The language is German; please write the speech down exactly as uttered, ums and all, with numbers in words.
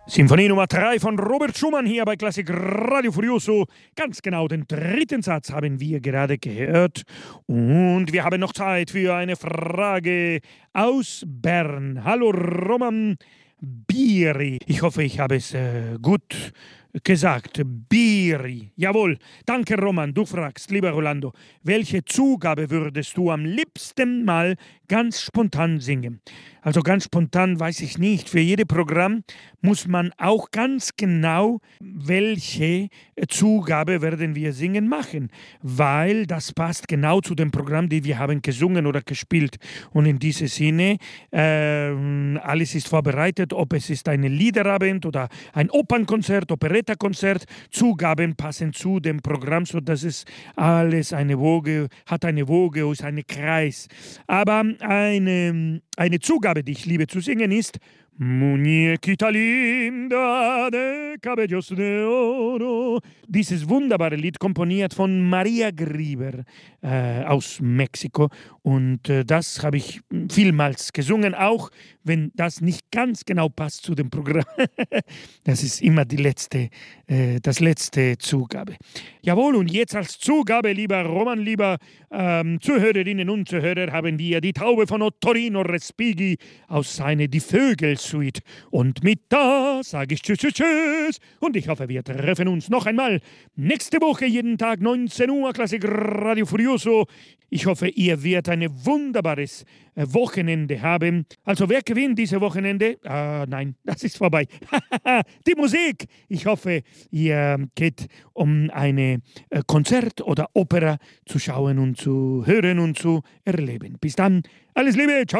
Symphonie Nummer drei von Robert Schumann hier bei Klassik Radio Furioso. Ganz genau den dritten Satz haben wir gerade gehört. Und wir haben noch Zeit für eine Frage aus Bern. Hallo Roman Biri. Ich hoffe, ich habe es äh, gut gesagt. Biri. Jawohl. Danke, Roman. Du fragst, lieber Rolando, welche Zugabe würdest du am liebsten mal ganz spontan singen? Also ganz spontan weiß ich nicht. Für jedes Programm muss man auch ganz genau, welche Zugabe werden wir singen machen, weil das passt genau zu dem Programm, die wir haben gesungen oder gespielt. Und in diesem Sinne, äh, alles ist vorbereitet, ob es ist eine Liederabend oder ein Opernkonzert, Operettekonzert. Zugaben passen zu dem Programm, sodass es alles eine Woge hat, eine Woge ist ein Kreis. Aber eine, eine Zugabe, die ich liebe zu singen, ist Muñequita linda de cabellos de oro. Dieses wunderbare Lied komponiert von Maria Grieber äh, aus Mexiko. Und äh, das habe ich vielmals gesungen, auch wenn das nicht ganz genau passt zu dem Programm. Das ist immer die letzte, äh, das letzte Zugabe. Jawohl, und jetzt als Zugabe, lieber Roman, lieber ähm, Zuhörerinnen und Zuhörer, haben wir die Taube von Ottorino Respighi aus seiner Die Vögel-Suite. Und mit das sage ich Tschüss, Tschüss, Tschüss. Und ich hoffe, wir treffen uns noch einmal nächste Woche, jeden Tag neunzehn Uhr, Klassik Radio Furioso. Ich hoffe, ihr werdet ein wunderbares äh, Wochenende haben. Also, wer gewinnt dieses Wochenende? Ah, nein, das ist vorbei. Die Musik. Ich hoffe, ihr geht, um eine äh, Konzert oder Opera zu schauen und zu hören und zu erleben. Bis dann. Alles Liebe. Ciao.